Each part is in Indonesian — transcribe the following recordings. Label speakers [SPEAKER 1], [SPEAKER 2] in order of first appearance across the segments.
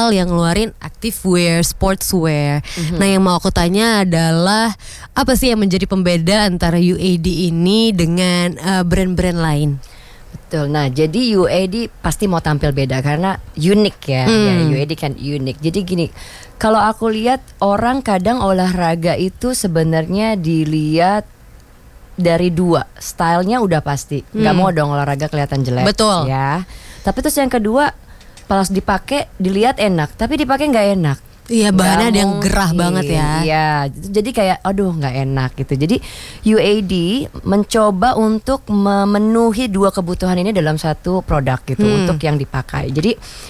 [SPEAKER 1] lokal yang ngeluarin activewear, sportswear. Nah yang mau aku tanya adalah apa sih yang menjadi pembeda antara UAD ini dengan brand-brand lain?
[SPEAKER 2] Betul. Nah, jadi UAD pasti mau tampil beda karena unik ya. Ya, UAD kan unik. Jadi gini, kalau aku lihat orang kadang olahraga itu sebenarnya dilihat dari dua, stylenya udah pasti. Gak mau dong olahraga kelihatan jelek.
[SPEAKER 1] Betul.
[SPEAKER 2] Ya. Tapi terus yang kedua, pas dipakai dilihat enak, tapi dipakai nggak enak.
[SPEAKER 1] Iya, bahannya ada yang gerah banget ya.
[SPEAKER 2] Iya, jadi kayak aduh nggak enak gitu. Jadi UAD mencoba untuk memenuhi dua kebutuhan ini dalam satu produk gitu untuk yang dipakai. Jadi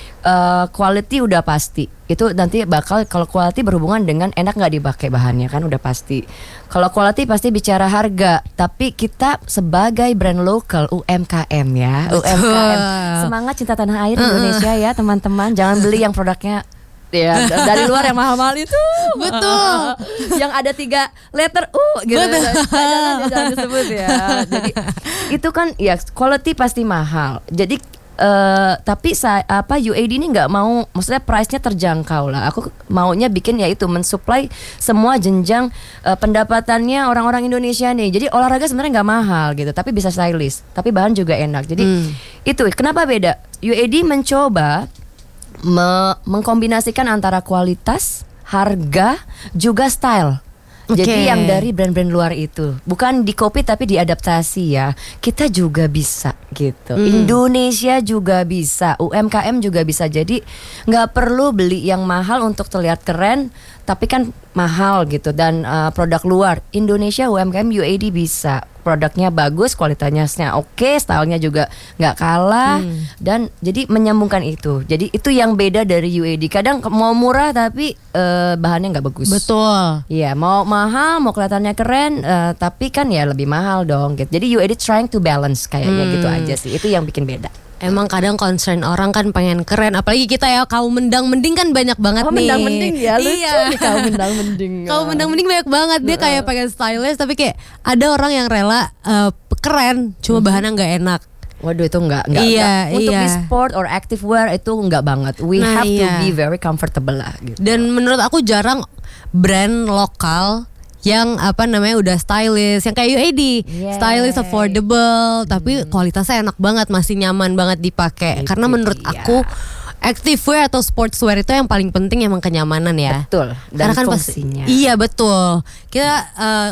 [SPEAKER 2] quality udah pasti. Itu nanti bakal, kalau quality berhubungan dengan enak nggak dipakai bahannya kan udah pasti. Kalau quality pasti bicara harga. Tapi kita sebagai brand lokal UMKM ya, UMKM, semangat cinta tanah air Indonesia ya teman-teman. Jangan beli yang produknya ya dari luar yang mahal-mahal itu.
[SPEAKER 1] Betul.
[SPEAKER 2] Yang ada 3 letter gitu. Jangan disebut ya. Jadi itu kan ya quality pasti mahal. Jadi tapi UAD ini nggak mau, maksudnya price-nya terjangkau lah. Aku maunya bikin ya itu mensuplai semua jenjang pendapatannya orang-orang Indonesia nih. Jadi olahraga sebenarnya nggak mahal gitu, tapi bisa stylish, tapi bahan juga enak. Jadi itu kenapa beda. UAD mencoba mengkombinasikan antara kualitas, harga, juga style. Jadi yang dari brand-brand luar itu bukan di copy tapi diadaptasi ya. Kita juga bisa gitu. Indonesia juga bisa, UMKM juga bisa. Jadi nggak perlu beli yang mahal untuk terlihat keren, tapi kan mahal gitu. Dan produk luar Indonesia UMKM UAD bisa. Produknya bagus, kualitasnya oke, stylenya juga nggak kalah, dan jadi menyambungkan itu. Jadi itu yang beda dari UAD. Kadang mau murah tapi bahannya nggak bagus.
[SPEAKER 1] Betul.
[SPEAKER 2] Iya, mau mahal, mau kelihatannya keren, tapi kan ya lebih mahal dong. Gitu. Jadi UAD trying to balance kayaknya gitu aja sih. Itu yang bikin beda.
[SPEAKER 1] Emang kadang concern orang kan pengen keren, apalagi kita ya kaum mendang-mending kan banyak banget nih.
[SPEAKER 2] Mendang-mending ya, lucu nih kaum mendang-mending.
[SPEAKER 1] Kaum mendang-mending banyak banget, dia kayak pengen stylish tapi kayak ada orang yang rela keren, cuma bahannya nggak enak.
[SPEAKER 2] Waduh itu enggak. Untuk di sport or active wear itu enggak banget. We have to be very comfortable lah gitu.
[SPEAKER 1] Dan menurut aku jarang brand lokal yang udah stylish, yang kayak UAD, stylish, affordable, tapi kualitasnya enak banget, masih nyaman banget dipakai. Karena menurut aku activewear atau sportswear itu yang paling penting emang kenyamanan ya.
[SPEAKER 2] Betul. Dan
[SPEAKER 1] karena kan
[SPEAKER 2] fungsinya.
[SPEAKER 1] Iya betul. Kita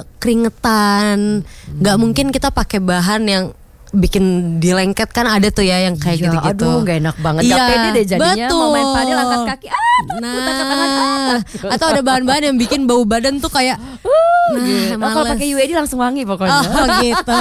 [SPEAKER 1] keringetan, nggak mungkin kita pakai bahan yang bikin dilengket, kan ada tuh ya yang kayak gitu-gitu.
[SPEAKER 2] Aduh gak enak banget. Gak pede deh jadinya.
[SPEAKER 1] Betul.
[SPEAKER 2] Mau main padel angkat kaki
[SPEAKER 1] atau ada bahan-bahan yang bikin bau badan tuh kayak
[SPEAKER 2] gitu. Kalau pakai UAD langsung wangi pokoknya.
[SPEAKER 1] Oh gitu.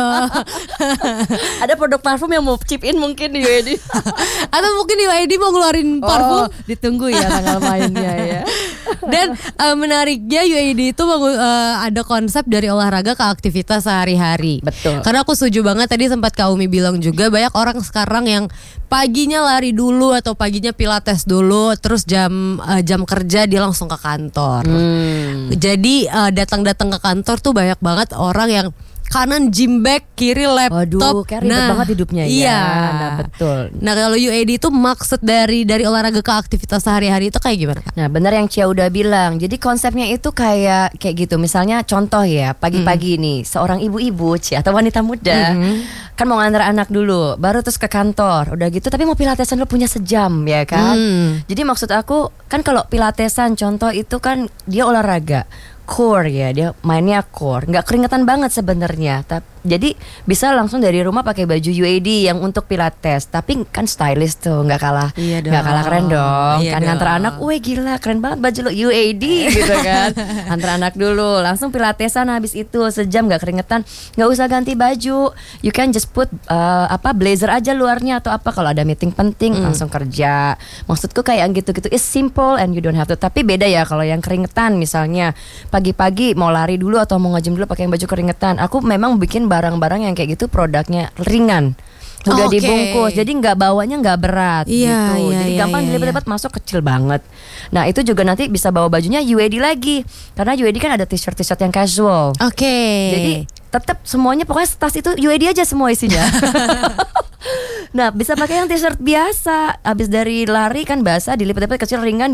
[SPEAKER 2] Ada produk parfum yang mau chip in mungkin di UAD.
[SPEAKER 1] Atau mungkin di UAD mau ngeluarin parfum.
[SPEAKER 2] Ditunggu ya tanggal mainnya ya.
[SPEAKER 1] Dan menariknya UAD itu ada konsep dari olahraga ke aktivitas sehari-hari.
[SPEAKER 2] Betul.
[SPEAKER 1] Karena aku setuju banget, tadi sempat Kak Umi bilang juga banyak orang sekarang yang paginya lari dulu atau paginya pilates dulu, terus jam kerja dia langsung ke kantor. Jadi datang-datang ke kantor tuh banyak banget orang yang kanan gym bag, kiri laptop.
[SPEAKER 2] Waduh, kayak ribet banget hidupnya
[SPEAKER 1] iya.
[SPEAKER 2] ya. Nah betul.
[SPEAKER 1] Nah kalau UAD itu maksud dari olahraga ke aktivitas sehari-hari itu kayak gimana Kak?
[SPEAKER 2] Nah benar yang Cia udah bilang. Jadi konsepnya itu kayak gitu. Misalnya contoh ya, pagi-pagi nih seorang ibu-ibu Cia atau wanita muda kan mau ngantar anak dulu, baru terus ke kantor. Udah gitu tapi mau pilatesan dulu, punya sejam ya kan. Jadi maksud aku kan kalau pilatesan contoh itu kan dia olahraga core ya, dia mainnya core, nggak keringetan banget sebenarnya. Jadi bisa langsung dari rumah pakai baju UAD yang untuk pilates, tapi kan stylish tuh, nggak kalah keren dong.
[SPEAKER 1] Iya
[SPEAKER 2] Kan
[SPEAKER 1] dong.
[SPEAKER 2] nganter anak, wih gila keren banget baju lo UAD gitu kan. Antar anak dulu, langsung pilatesan, habis itu sejam nggak keringetan, nggak usah ganti baju. You can just put blazer aja luarnya atau apa kalau ada meeting penting langsung kerja. Maksudku kayak gitu-gitu, it's simple and you don't have to. Tapi beda ya kalau yang keringetan, misalnya pagi-pagi mau lari dulu atau mau nge-gym dulu pakai baju keringetan. Aku memang bikin barang-barang yang kayak gitu produknya ringan, udah dibungkus, jadi nggak bawanya nggak berat gitu. Jadi gampang dilipat-lipat masuk, kecil banget. Nah itu juga nanti bisa bawa bajunya UAD lagi, karena UAD kan ada t-shirt yang casual. Jadi tetap semuanya pokoknya tas itu UAD aja semua isinya. Nah bisa pakai yang t-shirt biasa, abis dari lari kan basah, dilipat-lipat kecil ringan.